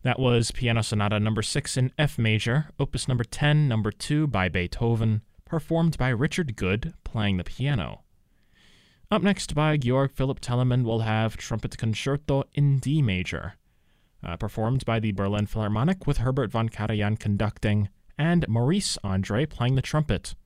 That was Piano Sonata number 6 in F major, opus number 10, number 2 by Beethoven, performed by Richard Good, playing the piano. Up next by Georg Philipp Telemann, we'll have Trumpet Concerto in D major, performed by the Berlin Philharmonic with Herbert von Karajan conducting, and Maurice Andre playing the trumpet.